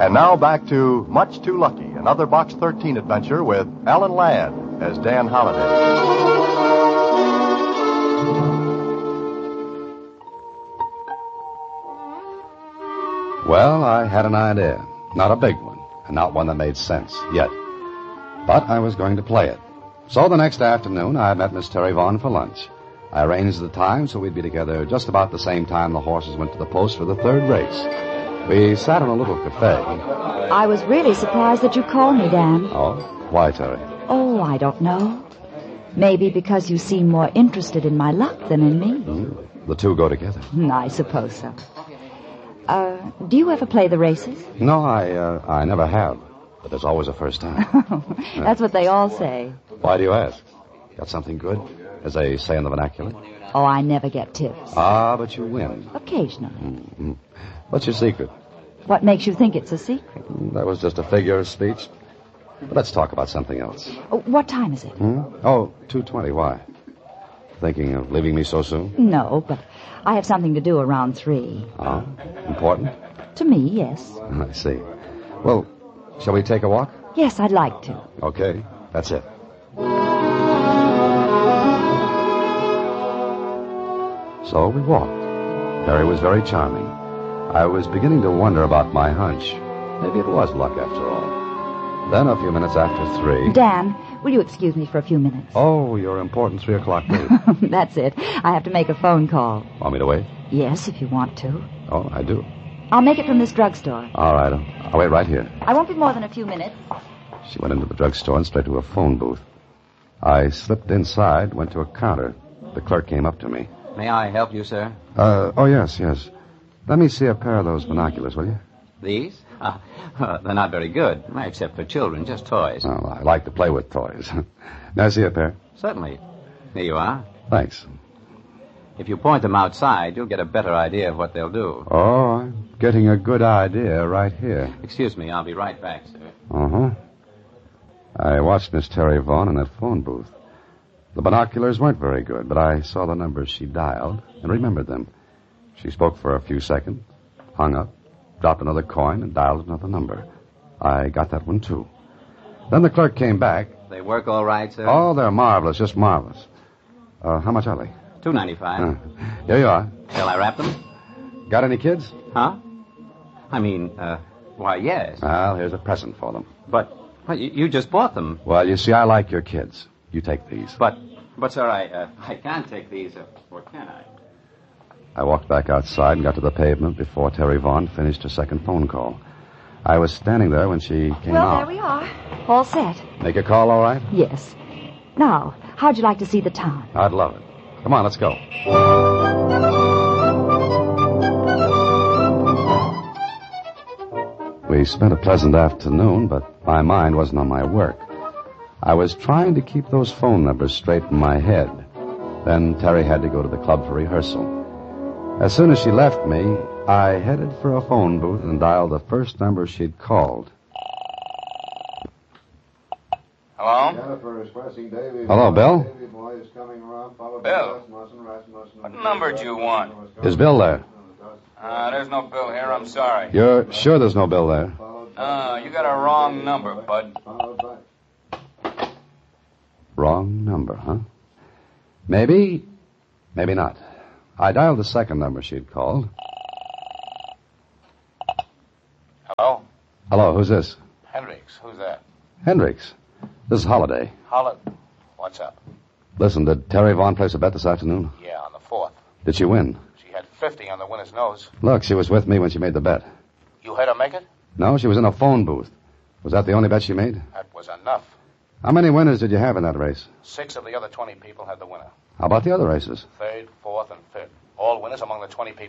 And now back to Much Too Lucky, another Box 13 adventure with Alan Ladd as Dan Holliday. Well, I had an idea. Not a big one, and not one that made sense, yet. But I was going to play it. So the next afternoon, I met Miss Terry Vaughn for lunch. I arranged the time so we'd be together just about the same time the horses went to the post for the third race. We sat in a little cafe. I was really surprised that you called me, Dan. Oh? Why, Terry? Oh, I don't know. Maybe because you seem more interested in my luck than in me. The two go together. I suppose so. Do you ever play the races? No, I never have. But there's always a first time. That's what they all say. Why do you ask? Got something good? As they say in the vernacular? Oh, I never get tips. Ah, but you win. Occasionally. Mm-hmm. What's your secret? What makes you think it's a secret? That was just a figure of speech. But let's talk about something else. Oh, what time is it? Oh, 2:20. Why? Thinking of leaving me so soon? No, but I have something to do around 3. Oh, important? To me, yes. I see. Well, shall we take a walk? Yes, I'd like to. Okay, that's it. So we walked. Terry was very charming. I was beginning to wonder about my hunch. Maybe it was luck after all. Then a few minutes after 3... Dan, will you excuse me for a few minutes? Oh, your important 3 o'clock date. That's it. I have to make a phone call. Want me to wait? Yes, if you want to. Oh, I do. I'll make it from this drugstore. All right. I'll wait right here. I won't be more than a few minutes. She went into the drugstore and straight to a phone booth. I slipped inside, went to a counter. The clerk came up to me. May I help you, sir? Oh, yes. Let me see a pair of those binoculars, will you? These? They're not very good, except for children, just toys. Oh, I like to play with toys. May I see a pair? Certainly. Here you are. Thanks. If you point them outside, you'll get a better idea of what they'll do. Oh, I'm getting a good idea right here. Excuse me, I'll be right back, sir. Uh-huh. I watched Miss Terry Vaughn in that phone booth. The binoculars weren't very good, but I saw the numbers she dialed and remembered them. She spoke for a few seconds, hung up, dropped another coin, and dialed another number. I got that one, too. Then the clerk came back. They work all right, sir? Oh, they're marvelous, just marvelous. How much are they? $2.95. Here you are. Shall I wrap them? Got any kids? Huh? I mean, why, yes. Well, here's a present for them. But you just bought them. Well, you see, I like your kids. You take these. But sir, I can't take these, or can I? I walked back outside and got to the pavement before Terry Vaughn finished her second phone call. I was standing there when she came out. Well, there we are. All set. Make a call, all right? Yes. Now, how'd you like to see the town? I'd love it. Come on, let's go. We spent a pleasant afternoon, but my mind wasn't on my work. I was trying to keep those phone numbers straight in my head. Then Terry had to go to the club for rehearsal. As soon as she left me, I headed for a phone booth and dialed the first number she'd called. Hello? Hello, Bill? Bill? What number do you want? Is Bill there? There's no Bill here, I'm sorry. You're sure there's no Bill there? You got a wrong number, bud. Wrong number, huh? Maybe not. I dialed the second number she'd called. Hello? Hello, who's this? Hendricks, who's that? Hendricks. This is Holiday. What's up? Listen, did Terry Vaughn place a bet this afternoon? Yeah, on the 4th. Did she win? She had 50 on the winner's nose. Look, she was with me when she made the bet. You had her make it? No, she was in a phone booth. Was that the only bet she made? That was enough. How many winners did you have in that race? 6 of the other 20 people had the winner. How about the other races? 3rd, 4th, and 5th. All winners among the 20 people.